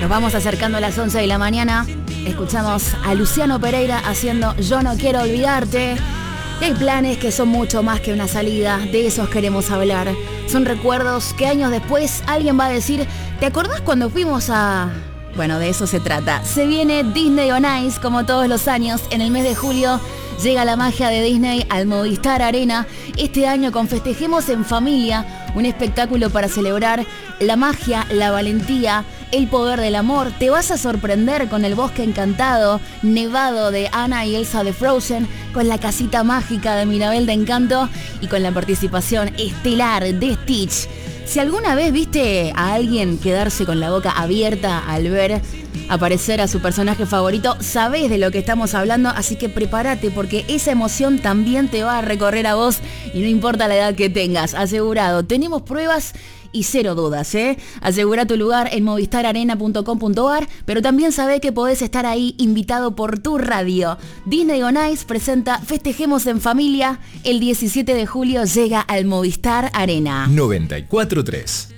Nos vamos acercando a las 11 de la mañana. Escuchamos a Luciano Pereira haciendo Yo no quiero olvidarte. Y hay planes que son mucho más que una salida. De esos queremos hablar. Son recuerdos que años después alguien va a decir: ¿te acordás cuando fuimos a...? Bueno, de eso se trata. Se viene Disney on Ice, como todos los años. En el mes de julio llega la magia de Disney al Movistar Arena. Este año con Festejemos en Familia, un espectáculo para celebrar la magia, la valentía, el poder del amor. Te vas a sorprender con el bosque encantado, nevado de Anna y Elsa de Frozen, con la casita mágica de Mirabel de Encanto y con la participación estelar de Stitch. Si alguna vez viste a alguien quedarse con la boca abierta al ver aparecer a su personaje favorito, sabés de lo que estamos hablando, así que prepárate porque esa emoción también te va a recorrer a vos y no importa la edad que tengas, asegurado. Tenemos pruebas y cero dudas, ¿eh? Asegura tu lugar en movistararena.com.ar, pero también sabé que podés estar ahí invitado por tu radio. Disney on Ice presenta Festejemos en Familia. El 17 de julio llega al Movistar Arena. 94.3